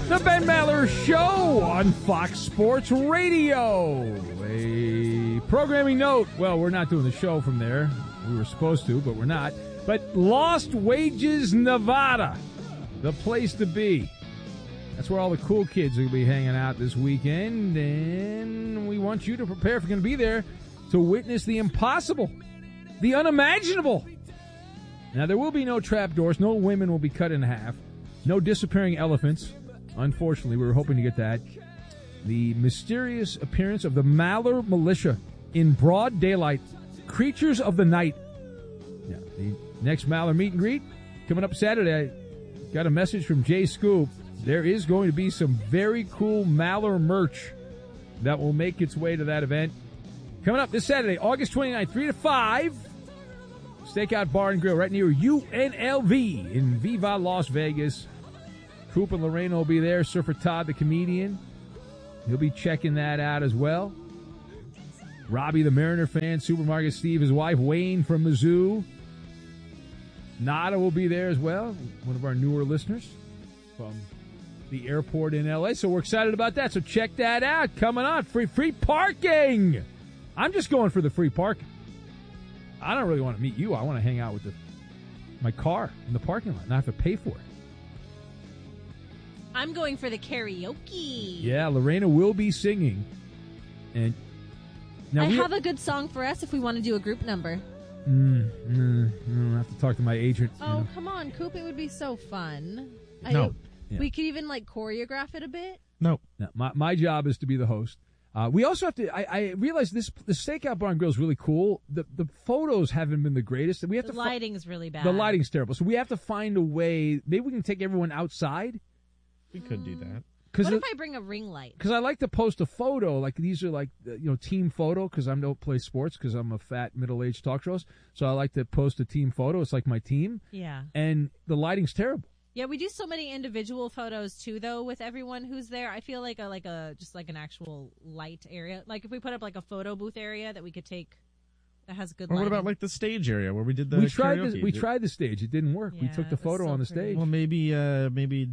The Ben Maller Show on Fox Sports Radio. A programming note. Well, we're not doing the show from there. We were supposed to, but we're not. But Lost Wages, Nevada, the place to be. That's where all the cool kids will be hanging out this weekend. And we want you to prepare if you're going to be there to witness the impossible, the unimaginable. Now, there will be no trapdoors. No women will be cut in half. No disappearing elephants. Unfortunately, we were hoping to get that. The mysterious appearance of the Maller Militia in broad daylight. Creatures of the night. Yeah, the next Maller meet and greet coming up Saturday. I got a message from Jay Scoop. There is going to be some very cool Maller merch that will make its way to that event. Coming up this Saturday, August 29th, 3 to 5. Stakeout Bar and Grill right near UNLV in Viva, Las Vegas. Coop and Lorena will be there. Surfer Todd, the comedian. He'll be checking that out as well. Robbie, the Mariner fan. Supermarket Steve, his wife. Wayne from Mizzou. Nada will be there as well. One of our newer listeners from the airport in L.A. So we're excited about that. So check that out. Coming on. Free parking. I'm just going for the free parking. I don't really want to meet you. I want to hang out with my car in the parking lot and not have to pay for it. I'm going for the karaoke. Yeah, Lorena will be singing. And now I have a good song for us if we want to do a group number. I have to talk to my agent. Oh, come on, Coop. It would be so fun. No. We could even, choreograph it a bit. No. My job is to be the host. We also have to. I realize the Stakeout Bar and Grill is really cool. The photos haven't been the greatest. We have the to. Lighting's really bad. The lighting's terrible. So we have to find a way. Maybe we can take everyone outside. We could do that. What if I bring a ring light? Because I like to post a photo. Like these are team photo. Because I don't play sports. Because I'm a fat middle-aged talk show host. So I like to post a team photo. It's like my team. Yeah. And the lighting's terrible. Yeah, we do so many individual photos too, though, with everyone who's there. I feel like just an actual light area. Like if we put up a photo booth area that we could take that has good. Or what lighting. about the stage area where we did the karaoke? We karaoke? tried the stage. It didn't work. We Yeah, took the it was photo so on the pretty. stage. Well, maybe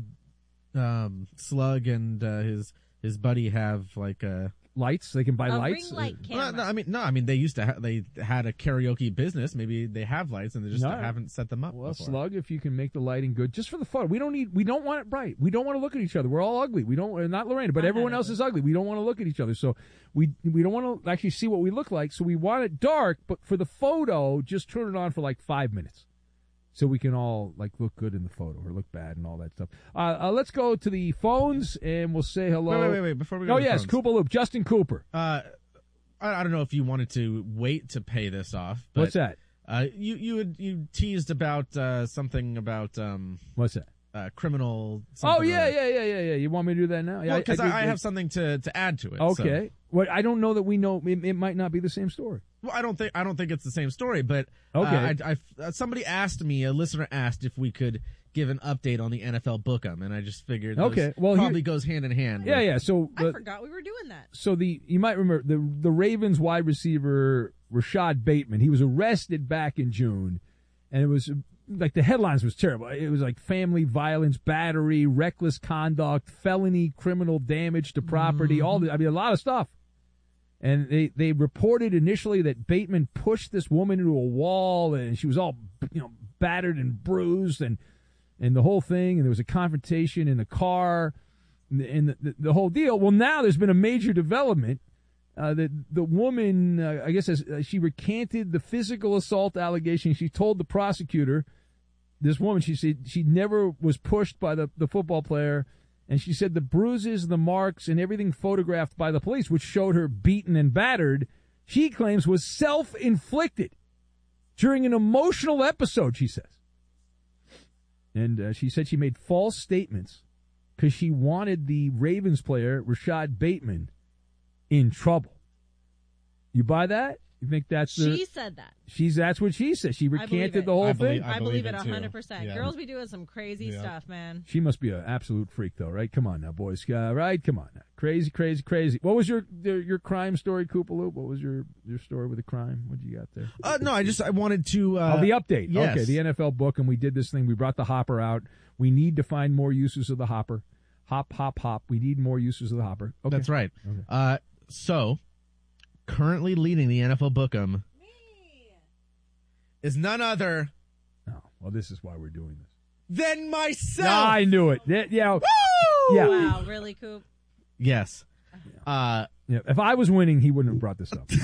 Slug and his buddy have lights. They can buy a lights. ring light camera. I mean they used to they had a karaoke business. Maybe they have lights and they just No. haven't set them up. Well, before. Slug, if you can make the lighting good, just for the photo. We don't want it bright. We don't want to look at each other. We're all ugly. We don't, not Lorena, but I'm everyone not else is ugly. We don't want to look at each other. So we don't want to actually see what we look like. So we want it dark, but for the photo, just turn it on for 5 minutes. So we can all look good in the photo or look bad and all that stuff. Let's go to the phones and we'll say hello. Wait. Before we go Oh, to the yes, phones. Koopa Loop. Justin Cooper. I don't know if you wanted to wait to pay this off. But, What's that? You teased about something about What's that? criminal. Oh, yeah. You want me to do that now? Well, because did- I have something to add to it. Okay. So. Well, I don't know that we know. It might not be the same story. Well, I don't think it's the same story, but Okay. Somebody asked me, a listener asked if we could give an update on the NFL Book'em, and I just figured those probably goes hand in hand. Yeah. So I forgot we were doing that. So you might remember the Ravens wide receiver Rashad Bateman. He was arrested back in June, and it was the headlines was terrible. It was family violence, battery, reckless conduct, felony criminal damage to property, a lot of stuff. And they reported initially that Bateman pushed this woman into a wall, and she was all battered and bruised, and the whole thing. And there was a confrontation in the car, and the whole deal. Well, now there's been a major development. The woman, I guess, she recanted the physical assault allegation. She told the prosecutor, this woman, she said she never was pushed by the football player. And she said the bruises, the marks, and everything photographed by the police, which showed her beaten and battered, she claims was self-inflicted during an emotional episode, she says. And she said she made false statements because she wanted the Ravens player, Rashad Bateman, in trouble. You buy that? You think that's She said that. That's what she said. She recanted the whole thing. I believe it 100%. Yeah. Girls be doing some crazy stuff, man. She must be an absolute freak, though, right? Come on now, boys. Right? Come on now. Crazy. What was your crime story, Koopa Loop? What was your story with the crime? What you got there? No, I wanted to. The update. Yes. Okay, the NFL book, and we did this thing. We brought the hopper out. We need to find more uses of the hopper. Hop, hop, hop. We need more uses of the hopper. Okay. That's right. Okay. So, currently leading the NFL Book'em is none other well, this is why we're doing this. Than myself. Yeah, I knew it. Yeah. Woo! Yeah. Wow, really, Coop? Yes. Yeah. If I was winning, he wouldn't have brought this up.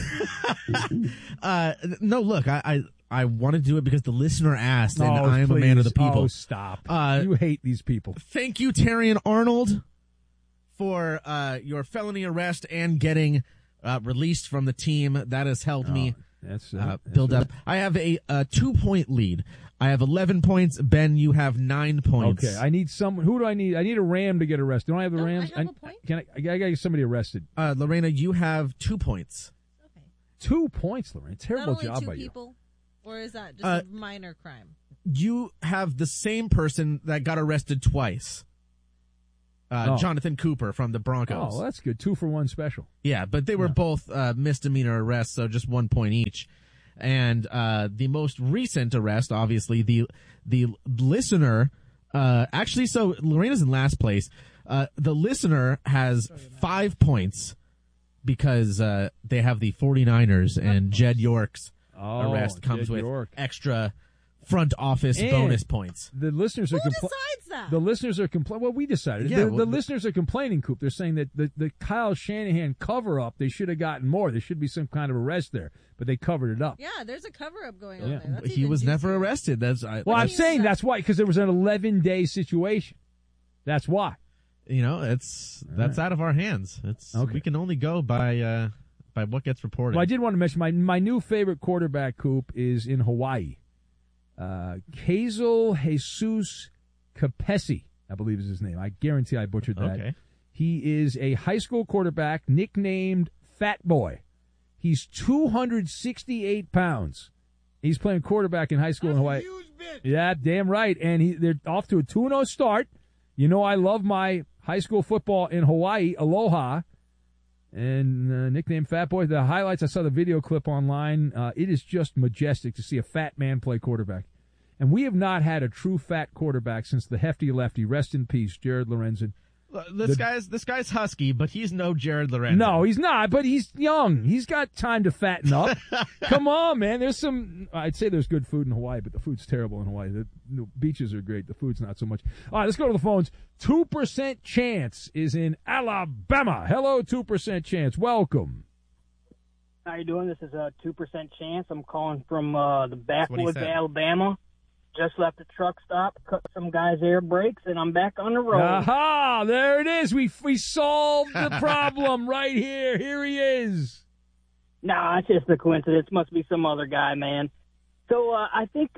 No, look, I want to do it because the listener asked, and I am please. a man of the people. Oh, stop. You hate these people. Thank you, Terrion Arnold, for your felony arrest and getting released from the team. That has helped me build up. I have a 2-point lead. I have 11 points. Ben, you have 9 points. Okay, I need someone. Who do I need? I need a Ram to get arrested. Don't I have the Rams? I have a point. I gotta get somebody arrested. Lorena, you have 2 points. Okay. 2 points, Lorena. Terrible Not only job 2 by people, or is that just a minor crime? You have the same person that got arrested twice. Jonathan Cooper from the Broncos. Oh, that's good. 2 for 1 special. Yeah, but they were both misdemeanor arrests, so just 1 point each. And the most recent arrest, obviously, the listener, actually, so Lorena's in last place. The listener has 5 points because they have the 49ers, and Jed York's arrest comes with extra front office bonus points. The listeners are decides that? The listeners are complaining. Well, we decided. Yeah, the listeners are complaining, Coop. They're saying that the Kyle Shanahan cover-up, they should have gotten more. There should be some kind of arrest there, but they covered it up. Yeah, there's a cover-up going on there. That's He was never juicier. arrested. I'm saying that's why, because there was an 11-day situation. That's why. That's out of our hands. We can only go by what gets reported. Well, I did want to mention my new favorite quarterback, Coop, is in Hawaii. Kazel Jesus Capesi, I believe is his name. I guarantee I butchered that. Okay. He is a high school quarterback nicknamed Fat Boy. He's 268 pounds. He's playing quarterback in high school in Hawaii. Yeah, damn right. And they're off to a 2-0 start. You know I love my high school football in Hawaii, Aloha. And nickname Fat Boy. The highlights, I saw the video clip online. It is just majestic to see a fat man play quarterback. And we have not had a true fat quarterback since the hefty lefty. Rest in peace, Jared Lorenzen. This guy's husky, but he's no Jared Lorenzen. No, he's not, but he's young. He's got time to fatten up. Come on, man. I'd say there's good food in Hawaii, but the food's terrible in Hawaii. The beaches are great. The food's not so much. All right, let's go to the phones. 2% Chance is in Alabama. Hello, 2% Chance. Welcome. How you doing? This is a 2% Chance. I'm calling from the backwoods of Alabama. Just left the truck stop, cut some guy's air brakes, and I'm back on the road. Aha! There it is. We solved the problem right here. Here he is. Nah, it's just a coincidence. Must be some other guy, man. So I think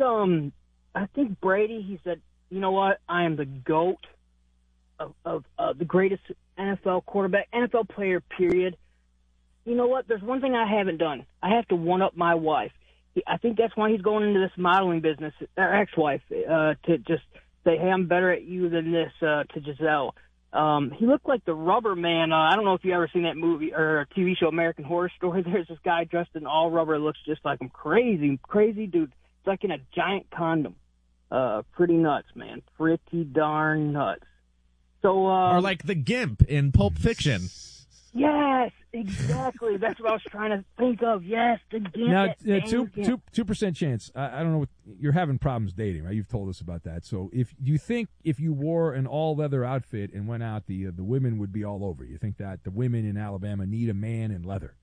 Brady. He said, "You know what? I am the GOAT of the greatest NFL quarterback, NFL player. Period." You know what? There's one thing I haven't done. I have to one up my wife. I think that's why he's going into this modeling business, or ex-wife, to just say, hey, I'm better at you than this, to Giselle. He looked like the Rubber Man. I don't know if you ever seen that movie or TV show, American Horror Story. There's this guy dressed in all rubber, looks just like him. Crazy dude. It's like in a giant condom. Pretty nuts, man. Pretty darn nuts. So, or like the Gimp in Pulp Fiction. Yes, exactly. That's what I was trying to think of. Yes, the Gimp. Now, 2% Chance. I don't know. You're having problems dating, right? You've told us about that. So, if you wore an all leather outfit and went out, the women would be all over you. Think that the women in Alabama need a man in leather?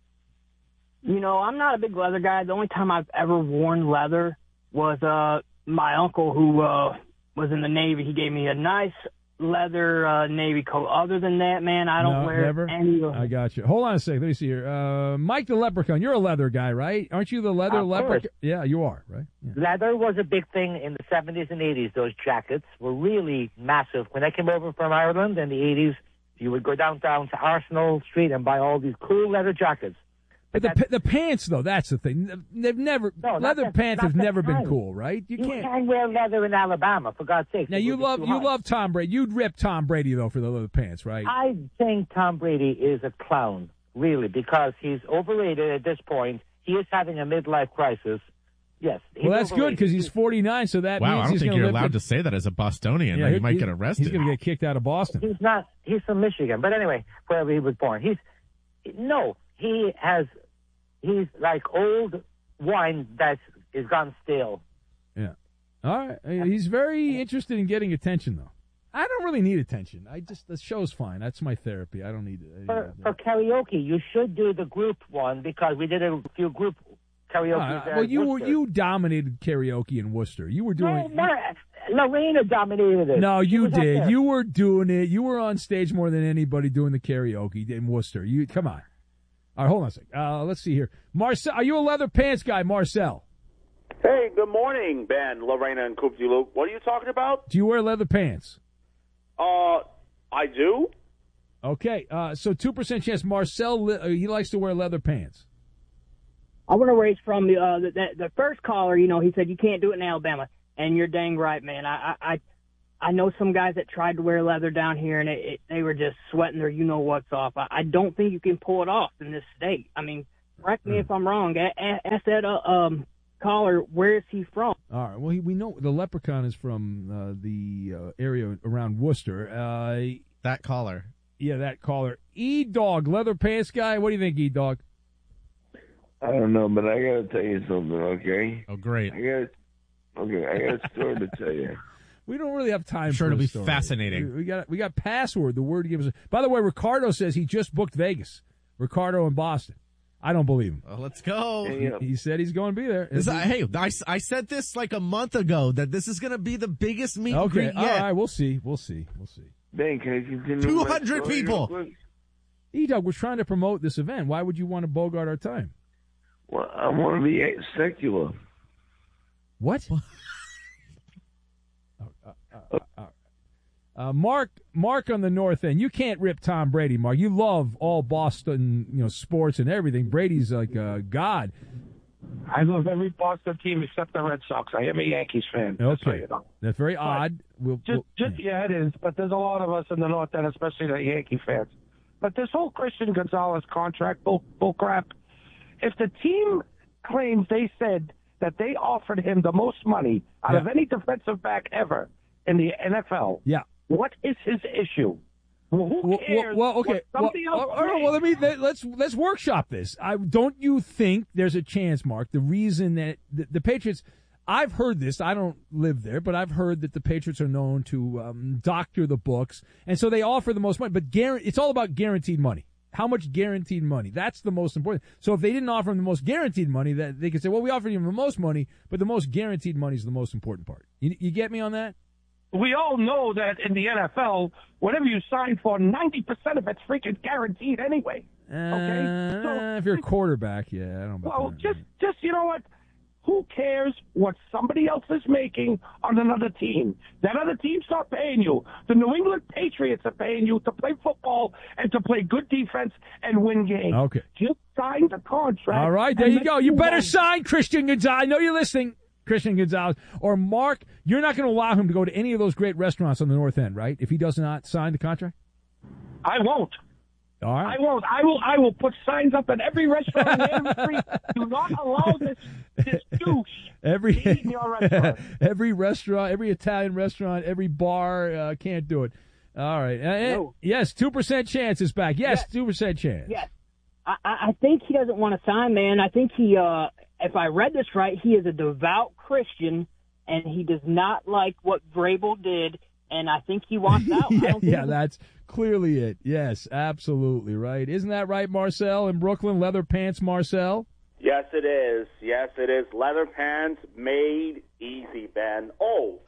You know, I'm not a big leather guy. The only time I've ever worn leather was my uncle who was in the Navy. He gave me a nice leather Navy coat. Other than that, man, I don't wear any of them. I got you. Hold on a second. Let me see here. Mike the Leprechaun, you're a leather guy, right? Aren't you the leather leprechaun? Yeah, you are, right? Yeah. Leather was a big thing in the 70s and 80s. Those jackets were really massive. When I came over from Ireland in the 80s, you would go downtown to Arsenal Street and buy all these cool leather jackets. But the pants, though, that's the thing. Leather pants have never been cool, right? You can't wear leather in Alabama, for God's sake. Now, you love Tom Brady. You'd rip Tom Brady, though, for the leather pants, right? I think Tom Brady is a clown, really, because he's overrated at this point. He is having a midlife crisis. Yes. Well, that's good because he's 49, so that Wow, means I don't he's think going you're to live allowed to say that as a Bostonian. Yeah, You might get arrested. He's going to get kicked out of Boston. He's not. He's from Michigan. But anyway, wherever he was born. He's like old wine that is gone stale. Yeah. All right. He's very interested in getting attention, though. I don't really need attention. The show's fine. That's my therapy. I don't need it. For karaoke, you should do the group one because we did a few group karaoke. Well, you dominated karaoke in Worcester. You were doing. No, Lorena dominated it. No, you did. did. You were doing it. You were on stage more than anybody doing the karaoke in Worcester. You come on. All right, hold on a second. Let's see here. Marcel, are you a leather pants guy, Marcel? Hey, good morning, Ben, Lorena, and Coop Luke. What are you talking about? Do you wear leather pants? I do. Okay, so 2% chance Marcel, he likes to wear leather pants. I want to raise from the first caller. You know, he said you can't do it in Alabama, and you're dang right, man. I know some guys that tried to wear leather down here, and they were just sweating their you-know-what's off. I don't think you can pull it off in this state. I mean, correct me if I'm wrong. Ask that caller, where is he from? All right. Well, we know the leprechaun is from the area around Worcester. That caller. Yeah, that caller. E-Dog, leather pants guy. What do you think, E-Dog? I don't know, but I got to tell you something, okay? Oh, great. I got a story to tell you. We don't really have time. Sure, for it'll be story. fascinating. We got password. The word gives us. By the way, Ricardo says he just booked Vegas. Ricardo in Boston. I don't believe him. Well, let's go. He said he's going to be there. I said this like a month ago that this is going to be the biggest meet and greet all yet. right, we'll see. Ben, can I continue? 200 people. E-Dog, we're trying to promote this event. Why would you want to bogart our time? Well, I want to be secular. What? Mark on the north end. You can't rip Tom Brady, Mark. You love all Boston, sports and everything. Brady's like a god. I love every Boston team except the Red Sox. I am a Yankees fan. Okay, that's very odd. Yeah, it is. But there's a lot of us in the north end, especially the Yankee fans. But this whole Christian Gonzalez contract bull crap. If the team claims they said that they offered him the most money out of any defensive back ever in the NFL, what is his issue? Well, who cares? Okay. Let's workshop this. Don't you think there's a chance, Mark? The reason that the Patriots, I've heard this. I don't live there, but I've heard that the Patriots are known to doctor the books, and so they offer the most money. But it's all about guaranteed money. How much guaranteed money? That's the most important. So if they didn't offer him the most guaranteed money, that they could say, well, we offered him the most money, but the most guaranteed money is the most important part. You get me on that? We all know that in the NFL, whatever you sign for, 90% of it's freaking guaranteed anyway. Okay? So, if you're a quarterback, I don't know. Well, just you know what? Who cares what somebody else is making on another team? That other team's not paying you. The New England Patriots are paying you to play football and to play good defense and win games. Okay. Just sign the contract. All right, there you go. You better sign Christian Gonzalez. I know you're listening, Christian Gonzalez. Or Mark, you're not going to allow him to go to any of those great restaurants on the North End, right? If he does not sign the contract? I won't. All right. I won't. I will put signs up at every restaurant in every street. Do not allow this douche to eat in your restaurant. Every restaurant, every Italian restaurant, every bar can't do it. All right. No. Yes, 2% chance is back. Yes, 2% chance. Yes. I think he doesn't want to sign, man. I think he, if I read this right, he is a devout Christian, and he does not like what Vrabel did, and I think he wants out. That's clearly it. Yes, absolutely right. Isn't that right, Marcel in Brooklyn? Leather pants, Marcel? Yes, it is. Yes, it is. Leather pants made easy, Ben. Oh.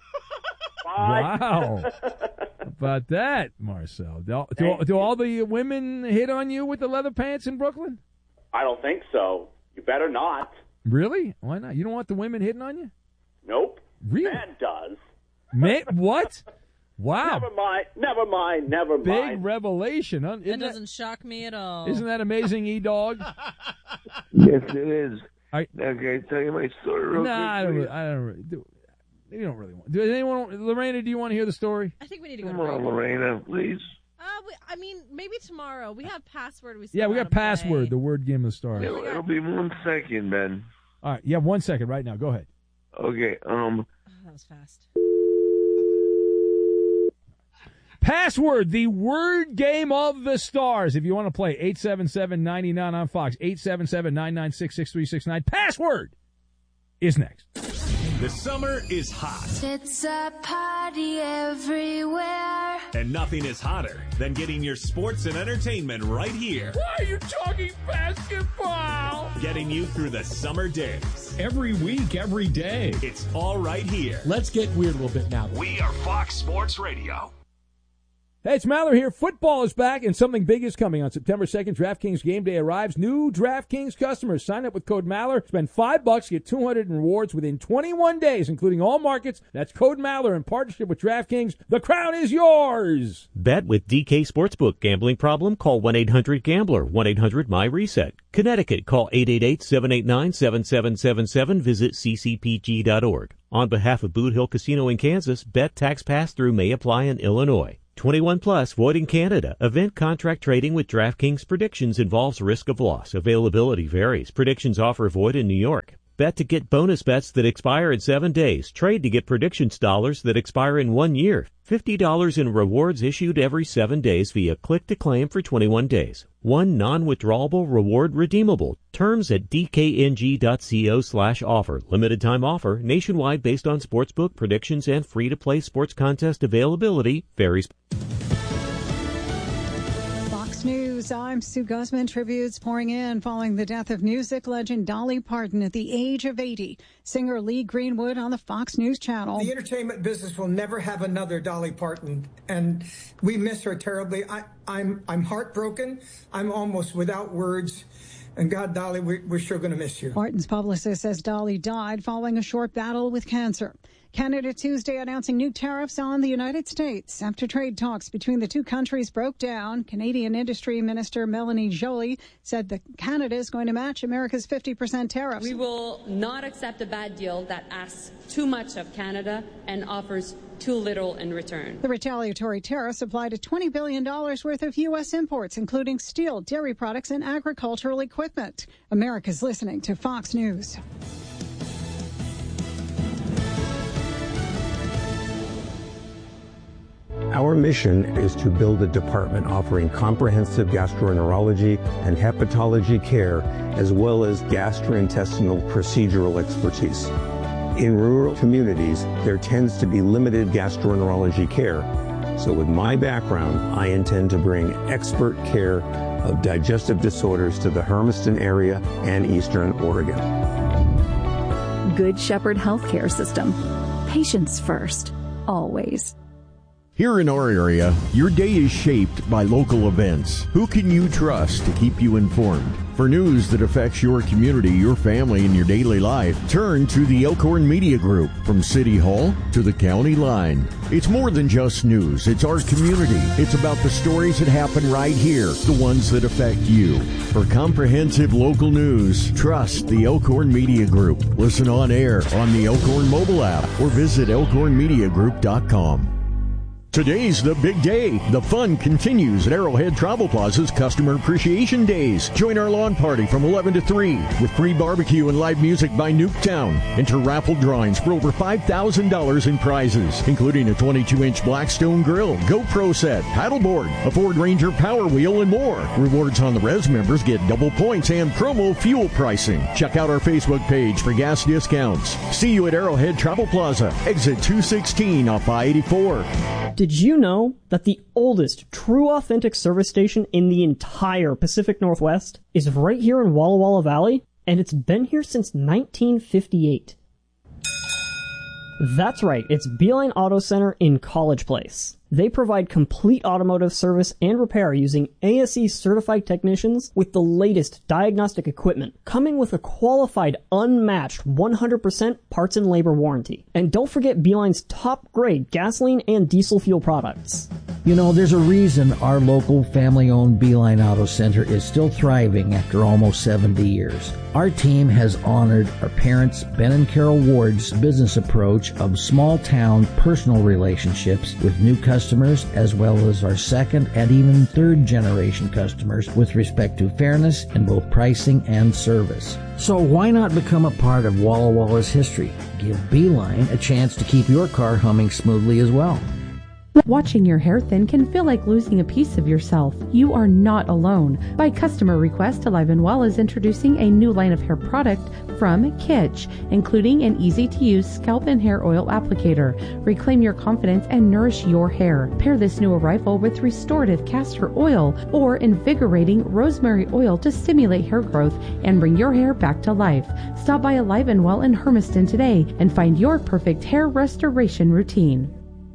Wow. About that, Marcel. Do all the women hit on you with the leather pants in Brooklyn? I don't think so. You better not. Really? Why not? You don't want the women hitting on you? Nope. Really? Ben does. What? Wow. Never mind. Big revelation. Huh? That doesn't shock me at all. Isn't that amazing, E-Dog? Yes, it is. Now, can I tell you my story real quick? I don't really. You don't really want. Does anyone? Lorena, do you want to hear the story? I think we need to go. Come on, Lorena, please. I mean, maybe tomorrow. We have password. We got password. The word game of the stars. It'll be 1 second, Ben. All right, you have 1 second right now. Go ahead. Okay. Oh, that was fast. Password, the word game of the stars. If you want to play, 877-99 on Fox, 877-996-6369. Password is next. The summer is hot. It's a party everywhere. And nothing is hotter than getting your sports and entertainment right here. Why are you talking basketball? Getting you through the summer days. Every week, every day. It's all right here. Let's get weird a little bit now. We are Fox Sports Radio. Hey, it's Maller here. Football is back, and something big is coming. On September 2nd, DraftKings Game Day arrives. New DraftKings customers sign up with code Maller. Spend $5, get 200 in rewards within 21 days, including all markets. That's code Maller in partnership with DraftKings. The crown is yours. Bet with DK Sportsbook. Gambling problem? Call 1-800-GAMBLER. 1-800-MY-RESET. Connecticut, call 888-789-7777. Visit ccpg.org. On behalf of Boot Hill Casino in Kansas, bet tax pass-through may apply in Illinois. 21 plus, void in Canada. Event contract trading with DraftKings predictions involves risk of loss. Availability varies. Predictions offer void in New York. Bet to get bonus bets that expire in 7 days. Trade to get predictions dollars that expire in 1 year. $50 in rewards issued every 7 days via click to claim for 21 days. One non-withdrawable reward redeemable. Terms at dkng.co/offer. Limited time offer. Nationwide based on sportsbook predictions and free-to-play sports contest availability. Varies. Fox News, I'm Sue Guzman. Tributes pouring in following the death of music legend Dolly Parton at the age of 80. Singer Lee Greenwood on the Fox News Channel. The entertainment business will never have another Dolly Parton, and we miss her terribly. I'm heartbroken. I'm almost without words. And God, Dolly, we're sure going to miss you. Parton's publicist says Dolly died following a short battle with cancer. Canada Tuesday announcing new tariffs on the United States. After trade talks between the two countries broke down, Canadian Industry Minister Melanie Joly said that Canada is going to match America's 50% tariffs. We will not accept a bad deal that asks too much of Canada and offers too little in return. The retaliatory tariffs apply to $20 billion worth of U.S. imports, including steel, dairy products, and agricultural equipment. America's listening to Fox News. Our mission is to build a department offering comprehensive gastroenterology and hepatology care, as well as gastrointestinal procedural expertise. In rural communities, there tends to be limited gastroenterology care. So with my background, I intend to bring expert care of digestive disorders to the Hermiston area and Eastern Oregon. Good Shepherd Healthcare System. Patients first, always. Here in our area, your day is shaped by local events. Who can you trust to keep you informed? For news that affects your community, your family, and your daily life, turn to the Elkhorn Media Group. From City Hall to the county line. It's more than just news. It's our community. It's about the stories that happen right here, the ones that affect you. For comprehensive local news, trust the Elkhorn Media Group. Listen on air on the Elkhorn mobile app or visit elkhornmediagroup.com. Today's the big day. The fun continues at Arrowhead Travel Plaza's Customer Appreciation Days. Join our lawn party from 11 to 3 with free barbecue and live music by Nuketown. Enter raffle drawings for over $5,000 in prizes, including a 22-inch Blackstone grill, GoPro set, paddleboard, a Ford Ranger Power Wheel, and more. Rewards on the Res members get double points and promo fuel pricing. Check out our Facebook page for gas discounts. See you at Arrowhead Travel Plaza, exit 216 off I-84. Did you know that the oldest true authentic service station in the entire Pacific Northwest is right here in Walla Walla Valley? And it's been here since 1958. That's right, it's Beeline Auto Center in College Place. They provide complete automotive service and repair using ASE certified technicians with the latest diagnostic equipment, coming with a qualified, unmatched 100% parts and labor warranty. And don't forget Beeline's top grade gasoline and diesel fuel products. You know, there's a reason our local family-owned Beeline Auto Center is still thriving after almost 70 years. Our team has honored our parents, Ben and Carol Ward's business approach of small-town personal relationships with new customers, as well as our second and even third-generation customers with respect to fairness in both pricing and service. So why not become a part of Walla Walla's history? Give Beeline a chance to keep your car humming smoothly as well. Watching your hair thin can feel like losing a piece of yourself. You are not alone. By customer request, Alive & Well is introducing a new line of hair product from Kitsch, including an easy-to-use scalp and hair oil applicator. Reclaim your confidence and nourish your hair. Pair this new arrival with restorative castor oil or invigorating rosemary oil to stimulate hair growth and bring your hair back to life. Stop by Alive & Well in Hermiston today and find your perfect hair restoration routine.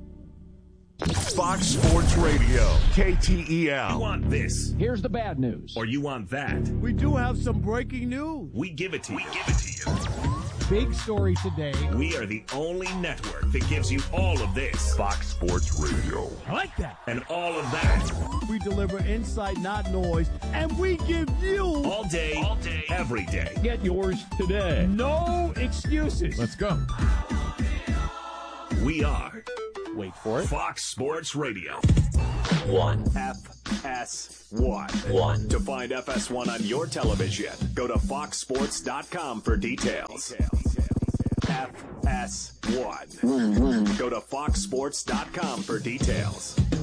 Fox Sports Radio, KTEL. You want this? Here's the bad news. Or you want that? We do have some breaking news. We give it to you. Big story today. We are the only network that gives you all of this. Fox Sports Radio. I like that. And all of that. We deliver insight, not noise, and we give you all day, every day. Get yours today. No excuses. Let's go. We are. Wait for it. Fox Sports Radio. 1. FS1. To find FS1 on your television, go to foxsports.com for details. FS1. Go to foxsports.com for details.